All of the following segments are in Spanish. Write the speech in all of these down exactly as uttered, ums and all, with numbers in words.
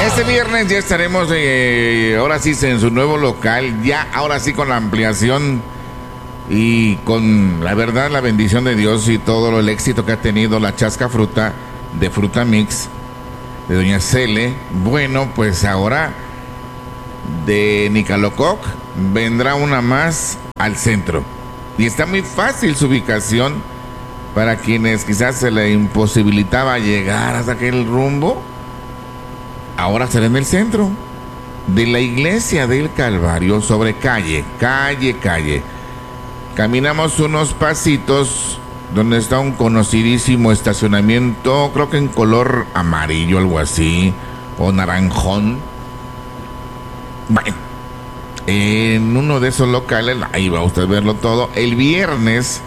este viernes ya estaremos, eh, ahora sí, en su nuevo local, ya ahora sí con la ampliación y con, la verdad, la bendición de Dios y todo el éxito que ha tenido la Chasca Fruta de Fruta Mix de Doña Cele. Bueno, pues ahora de Nicalococ vendrá una más al centro. Y está muy fácil su ubicación para quienes quizás se le imposibilitaba llegar hasta aquel rumbo. Ahora será en el centro de la iglesia del Calvario, sobre calle, calle, calle. Caminamos unos pasitos donde está un conocidísimo estacionamiento, creo que en color amarillo, algo así, o naranjón. Bueno, en uno de esos locales, ahí va usted a verlo todo. El viernes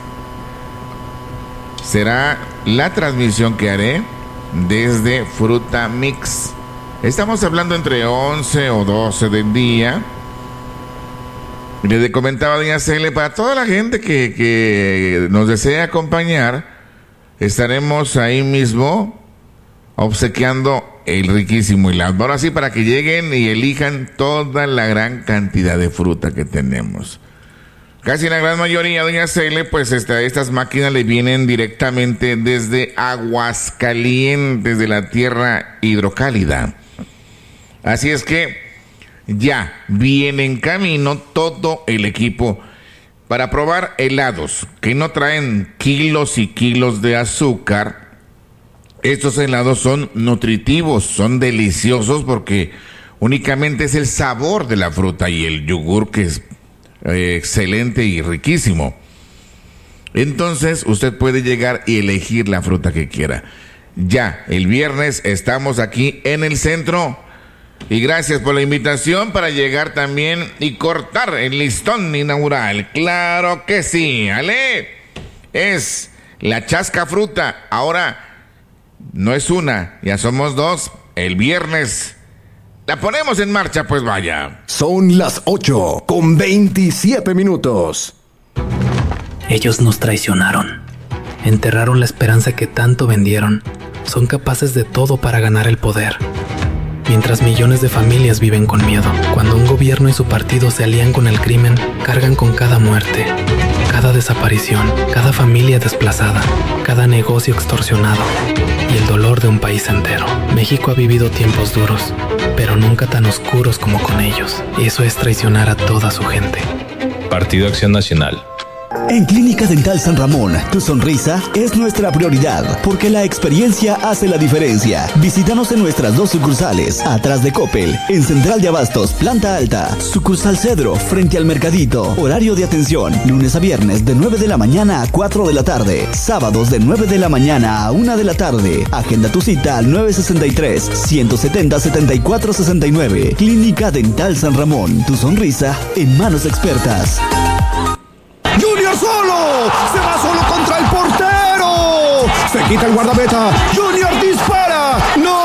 será la transmisión que haré desde Fruta Mix. Estamos hablando entre once o doce del día. Les comentaba doña Cele, para toda la gente que, que nos desea acompañar, estaremos ahí mismo obsequiando el riquísimo helado. Ahora sí, para que lleguen y elijan toda la gran cantidad de fruta que tenemos. Casi la gran mayoría, doña Cele, pues esta, estas máquinas le vienen directamente desde Aguascalientes, de la tierra hidrocálida. Así es que ya viene en camino todo el equipo para probar helados que no traen kilos y kilos de azúcar. Estos helados son nutritivos, son deliciosos porque únicamente es el sabor de la fruta y el yogur, que es eh, excelente y riquísimo. Entonces usted puede llegar y elegir la fruta que quiera. Ya el viernes estamos aquí en el centro. Y gracias por la invitación para llegar también y cortar el listón inaugural. Claro que sí, ¿vale? Es la Chasca Fruta. Ahora no es una, ya somos dos. El viernes la ponemos en marcha, pues vaya. Son las ocho con veintisiete minutos. Ellos nos traicionaron. Enterraron la esperanza que tanto vendieron. Son capaces de todo para ganar el poder. Mientras millones de familias viven con miedo, cuando un gobierno y su partido se alían con el crimen, cargan con cada muerte, cada desaparición, cada familia desplazada, cada negocio extorsionado y el dolor de un país entero. México ha vivido tiempos duros, pero nunca tan oscuros como con ellos. Eso es traicionar a toda su gente. Partido Acción Nacional. En Clínica Dental San Ramón, tu sonrisa es nuestra prioridad, porque la experiencia hace la diferencia. Visítanos en nuestras dos sucursales, atrás de Coppel, en Central de Abastos, planta alta, sucursal Cedro, frente al Mercadito. Horario de atención, lunes a viernes de nueve de la mañana a cuatro de la tarde, sábados de nueve de la mañana a una de la tarde. Agenda tu cita al nueve sesenta y tres, ciento setenta, setenta y cuatro sesenta y nueve. Clínica Dental San Ramón, tu sonrisa en manos expertas. ¡Junior solo! ¡Se va solo contra el portero! ¡Se quita el guardameta! ¡Junior dispara! ¡No!